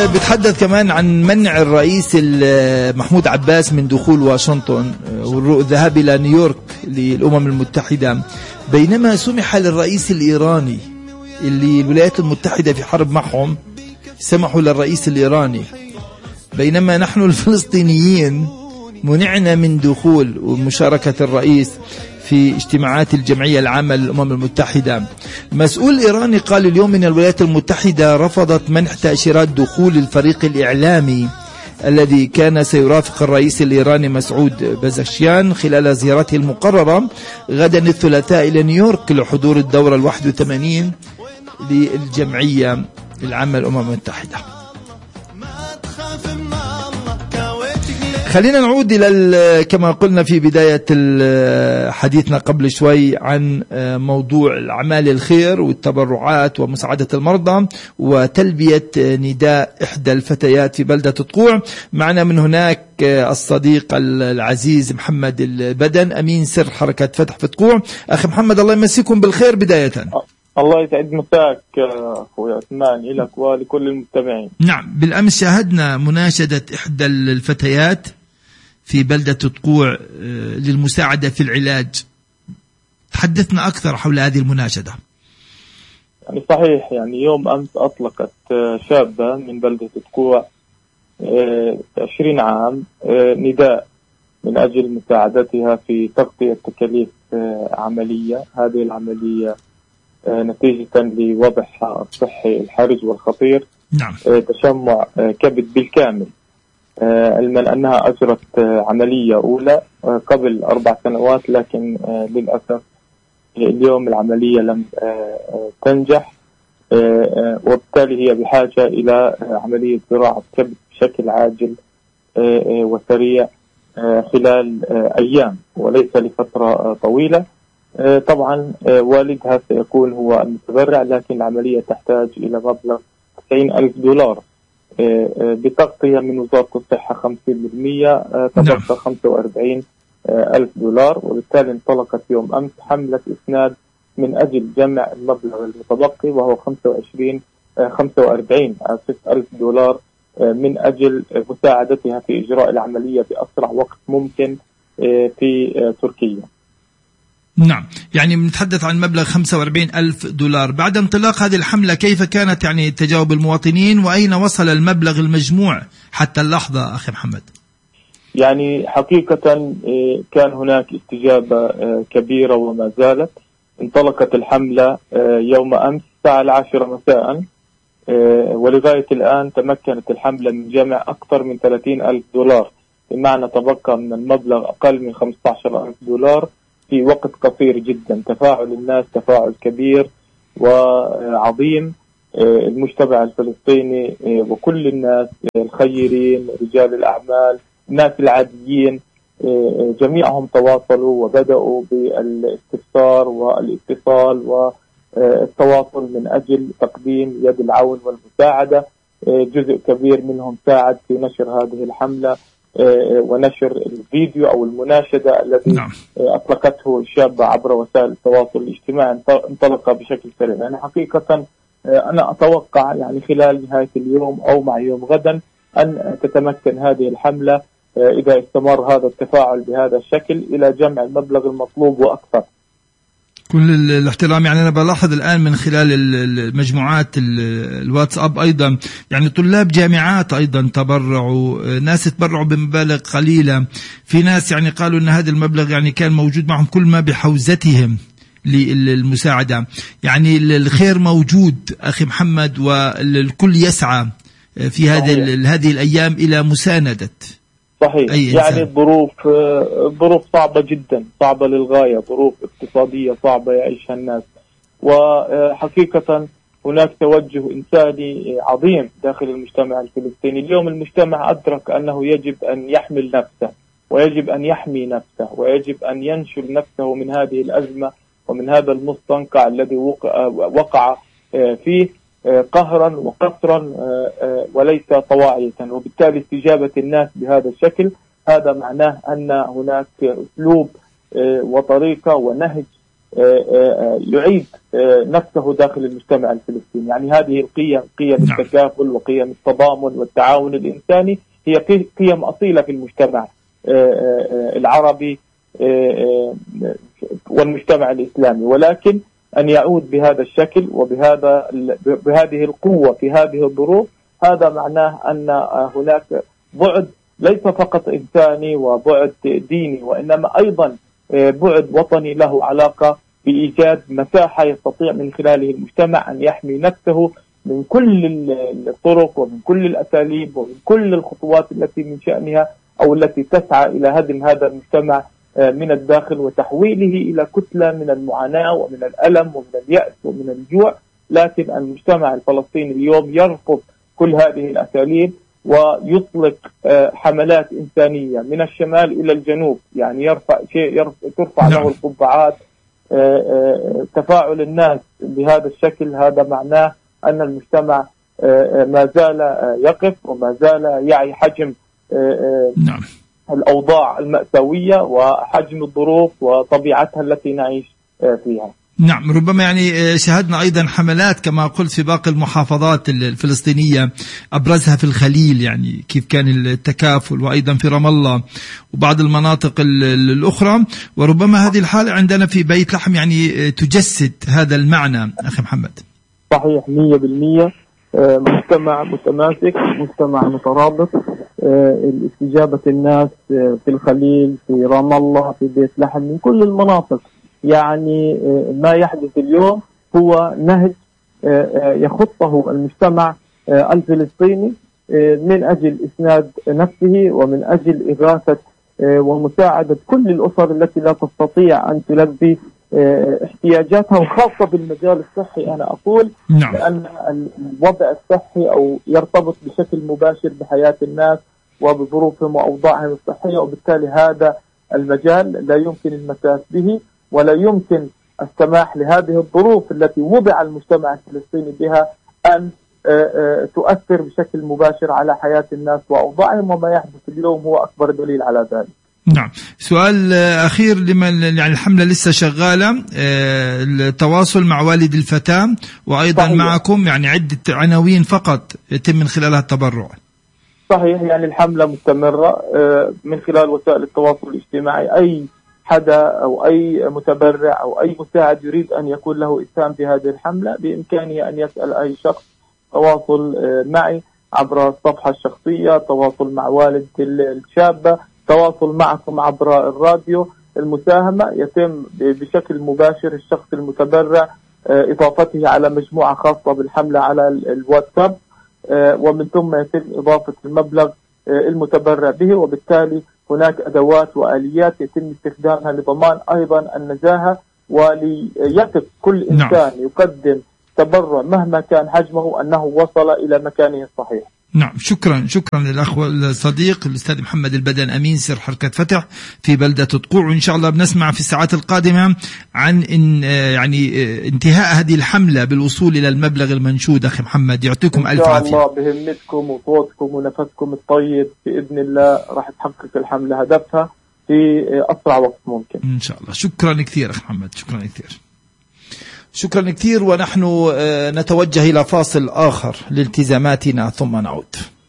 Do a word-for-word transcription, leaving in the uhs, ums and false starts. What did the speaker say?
بتحدث كمان عن منع الرئيس محمود عباس من دخول واشنطن والذهاب إلى نيويورك للأمم المتحدة، بينما سمح للرئيس الإيراني اللي الولايات المتحدة في حرب معهم سمحوا للرئيس الإيراني، بينما نحن الفلسطينيين منعنا من دخول ومشاركة الرئيس في اجتماعات الجمعية العامة للأمم المتحدة. مسؤول إيراني قال اليوم إن الولايات المتحدة رفضت منح تأشيرات دخول الفريق الإعلامي الذي كان سيرافق الرئيس الإيراني مسعود بزشكيان خلال زيارته المقررة غدا الثلاثاء إلى نيويورك لحضور الدورة الواحد وثمانين للجمعية العامة للأمم المتحدة. خلينا نعود إلى كما قلنا في بداية حديثنا قبل شوي عن موضوع الأعمال الخير والتبرعات ومساعدة المرضى وتلبية نداء إحدى الفتيات في بلدة تطقوع. معنا من هناك الصديق العزيز محمد البدن أمين سر حركة فتح في تطقوع. أخي محمد الله يمسيكم بالخير بداية. الله يسعد مساك أخوي عثمان لك ولكل المستمعين. نعم، بالأمس شاهدنا مناشدة إحدى الفتيات في بلدة تطقوع للمساعدة في العلاج، تحدثنا أكثر حول هذه المناشدة. يعني صحيح، يعني يوم أمس أطلقت شابة من بلدة تطقوع عشرين عام نداء من أجل مساعدتها في تغطية تكاليف عملية. هذه العملية نتيجة لوضعها الصحي الحرج والخطير. نعم. تشمع كبد بالكامل، علما أنها أجرت عملية أولى قبل أربع سنوات، لكن للأسف اليوم العملية لم تنجح، وبالتالي هي بحاجة إلى عملية زراعة كبد بشكل عاجل وسريع خلال أيام وليس لفترة طويلة. طبعا والدها سيكون هو المتبرع، لكن العملية تحتاج إلى مبلغ تسعين ألف دولار بتغطية من وزارة الصحة خمسين بالمئة، تبقى خمسة وأربعين ألف دولار. وبالتالي انطلقت يوم أمس حملة إسناد من أجل جمع المبلغ المتبقي وهو خمسة وعشرين خمسة وأربعين ألف دولار من أجل مساعدتها في إجراء العملية بأسرع وقت ممكن في تركيا. نعم، يعني بنتحدث عن مبلغ خمسة وأربعين ألف دولار. بعد انطلاق هذه الحملة كيف كانت يعني تجاوب المواطنين وأين وصل المبلغ المجموع حتى اللحظة أخي محمد؟ يعني حقيقة كان هناك استجابة كبيرة وما زالت. انطلقت الحملة يوم أمس الساعة العاشرة مساء، ولغاية الآن تمكنت الحملة من جمع أكثر من ثلاثين ألف دولار، بمعنى تبقى من المبلغ أقل من خمسة عشر ألف دولار في وقت قصير جدا. تفاعل الناس تفاعل كبير وعظيم. المجتمع الفلسطيني وكل الناس الخيرين، رجال الأعمال، الناس العاديين، جميعهم تواصلوا وبدأوا بالاستفسار والاتصال والتواصل من أجل تقديم يد العون والمساعدة. جزء كبير منهم ساعد في نشر هذه الحملة ونشر الفيديو أو المناشدة الذي نعم. أطلقته الشابة عبر وسائل التواصل الاجتماعي. انطلق بشكل سريع. يعني حقيقة أنا أتوقع يعني خلال نهاية اليوم أو مع يوم غدا أن تتمكن هذه الحملة إذا استمر هذا التفاعل بهذا الشكل إلى جمع المبلغ المطلوب وأكثر. كل الاحترام. يعني أنا بلاحظ الآن من خلال المجموعات الواتساب أيضا يعني طلاب جامعات أيضا تبرعوا، ناس تبرعوا بمبالغ قليلة، في ناس يعني قالوا أن هذا المبلغ يعني كان موجود معهم كل ما بحوزتهم للمساعدة. يعني الخير موجود أخي محمد، والكل يسعى في هذه هذه الأيام إلى مساندة. صحيح. يعني الظروف ظروف صعبة جدا، صعبة للغاية، ظروف اقتصادية صعبة يعيشها الناس، وحقيقة هناك توجه إنساني عظيم داخل المجتمع الفلسطيني. اليوم المجتمع أدرك أنه يجب أن يحمل نفسه ويجب أن يحمي نفسه ويجب أن ينشل نفسه من هذه الأزمة ومن هذا المستنقع الذي وقع فيه قهرا وقصرا وليس طواعية. وبالتالي استجابة الناس بهذا الشكل هذا معناه أن هناك أسلوب وطريقة ونهج يعيد نفسه داخل المجتمع الفلسطيني. يعني هذه القيم، قيم التكافل وقيم التضامن والتعاون الإنساني، هي قيم أصيلة في المجتمع العربي والمجتمع الإسلامي، ولكن أن يعود بهذا الشكل وبهذا بهذه القوة في هذه الظروف، هذا معناه أن هناك بعد ليس فقط إنساني وبعد ديني، وإنما أيضا بعد وطني له علاقة بإيجاد مساحة يستطيع من خلاله المجتمع أن يحمي نفسه من كل الطرق ومن كل الأساليب ومن كل الخطوات التي من شأنها أو التي تسعى إلى هدم هذا المجتمع من الداخل وتحويله إلى كتلة من المعاناة ومن الألم ومن اليأس ومن الجوع. لكن المجتمع الفلسطيني اليوم يرفض كل هذه الأساليب ويطلق حملات إنسانية من الشمال إلى الجنوب، يعني يرفع شيء ترفع له القبعات. تفاعل الناس بهذا الشكل هذا معناه أن المجتمع ما زال يقف وما زال يعي حجم نعم. الأوضاع المأساوية وحجم الظروف وطبيعتها التي نعيش فيها. نعم، ربما يعني شاهدنا أيضا حملات كما قلت في باقي المحافظات الفلسطينية، أبرزها في الخليل، يعني كيف كان التكافل، وأيضا في رام الله وبعض المناطق الأخرى، وربما هذه الحالة عندنا في بيت لحم يعني تجسد هذا المعنى. أخي محمد، صحيح مية بالمية، مجتمع متماسك، مجتمع مترابط. استجابة الناس في الخليل، في رام الله، في بيت لحم، من كل المناطق. يعني ما يحدث اليوم هو نهج يخطه المجتمع الفلسطيني من أجل إسناد نفسه ومن أجل إغاثة ومساعدة كل الأسر التي لا تستطيع أن تلبي احتياجاتها، وخاصة بالمجال الصحي. أنا أقول نعم. لأن الوضع الصحي أو يرتبط بشكل مباشر بحياة الناس وبظروفهم وأوضاعهم الصحية، وبالتالي هذا المجال لا يمكن المساس به، ولا يمكن السماح لهذه الظروف التي وضع المجتمع الفلسطيني بها أن تؤثر بشكل مباشر على حياة الناس وأوضاعهم، وما يحدث اليوم هو أكبر دليل على ذلك. نعم. سؤال أخير لمن يعني الحملة لسه شغالة، التواصل مع والد الفتاة وأيضا صحيح. معكم يعني عدة عناوين فقط يتم من خلالها التبرع. صحيح، يعني الحملة مستمرة من خلال وسائل التواصل الاجتماعي. أي حدا أو أي متبرع أو أي مساعد يريد أن يكون له إسهام في هذه الحملة بإمكانه أن يسأل أي شخص، تواصل معي عبر الصفحة الشخصية، تواصل مع والد الشابة، تواصل معكم عبر الراديو. المساهمة يتم بشكل مباشر، الشخص المتبرع إضافته على مجموعة خاصة بالحملة على الواتساب، ومن ثم يتم إضافة المبلغ المتبرع به، وبالتالي هناك أدوات وآليات يتم استخدامها لضمان أيضا النزاهة وليثق كل إنسان نعم. يقدم تبرع مهما كان حجمه أنه وصل إلى مكانه الصحيح. نعم، شكرا شكرا للأخ الصديق الأستاذ محمد البدن، أمين سر حركة فتح في بلدة طقوع. وإن شاء الله بنسمع في الساعات القادمة عن إن يعني انتهاء هذه الحملة بالوصول إلى المبلغ المنشود. أخي محمد يعطيكم ألف عافية. إن شاء الله بهمتكم وصوتكم ونفسكم الطيب بإذن الله راح تحقق الحملة هدفها في أسرع وقت ممكن إن شاء الله. شكرا كثير أخي محمد، شكرا كثير شكرا كثير. ونحن نتوجه إلى فاصل آخر لالتزاماتنا ثم نعود.